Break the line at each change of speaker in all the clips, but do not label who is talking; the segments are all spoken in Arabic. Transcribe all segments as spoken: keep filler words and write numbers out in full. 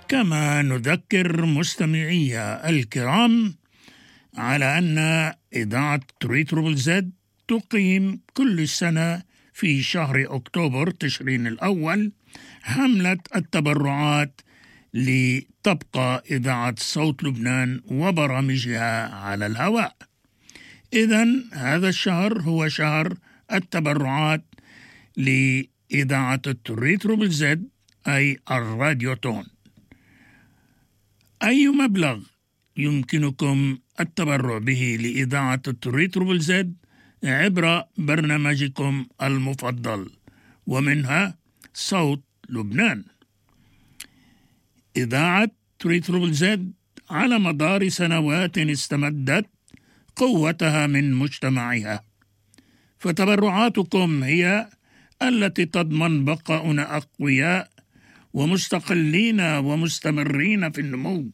كما نذكر مستمعي الكرام على أن إذاعة تري تربل زد تقيم كل سنة في شهر أكتوبر تشرين الأول حملة التبرعات لتبقى إذاعة صوت لبنان وبرامجها على الهواء. إذن هذا الشهر هو شهر التبرعات لإذاعة تري تربل زد أي الراديوتون. أي مبلغ يمكنكم التبرع به لإذاعة تري تربل زد عبر برنامجكم المفضل ومنها صوت لبنان. إذاعة تري تربل زد على مدار سنوات استمدت قوتها من مجتمعها، فتبرعاتكم هي التي تضمن بقاؤنا أقوياء ومستقلين ومستمرين في النمو.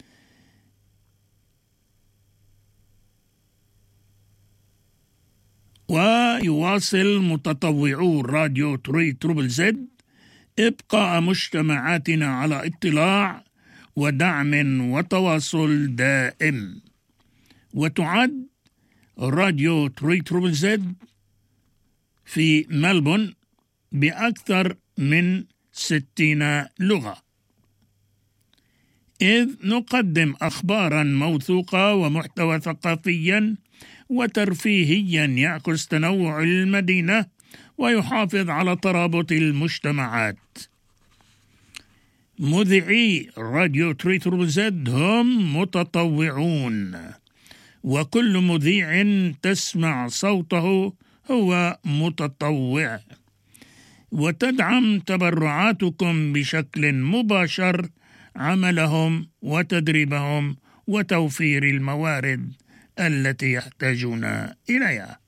ويواصل متطوعو راديو تري تربل زد إبقاء مجتمعاتنا على اطلاع ودعم وتواصل دائم. وتعد راديو تري تربل زد في ملبون بأكثر من ستين لغة، إذ نقدم أخبارا موثوقة ومحتوى ثقافيا وترفيهيا يعكس تنوع المدينة ويحافظ على ترابط المجتمعات. مذيعي راديو تري تربل زد هم متطوعون، وكل مذيع تسمع صوته هو متطوع، وتدعم تبرعاتكم بشكل مباشر عملهم وتدريبهم وتوفير الموارد التي يحتاجون إليها.